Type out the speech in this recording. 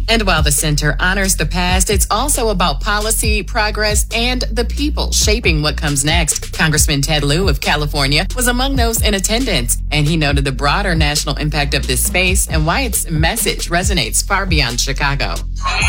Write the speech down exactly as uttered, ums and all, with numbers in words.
And while the center honors the past, it's also about policy, progress, and the people shaping what comes next. Congressman Ted Lieu of California was among those in attendance, and he noted the broader national impact of this space and why its message resonates far beyond Chicago.